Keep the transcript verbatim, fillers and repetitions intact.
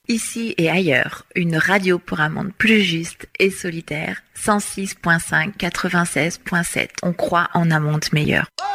Ici et ailleurs, une radio pour un monde plus juste et solidaire. cent six virgule cinq, quatre-vingt-seize virgule sept. On croit en un monde meilleur.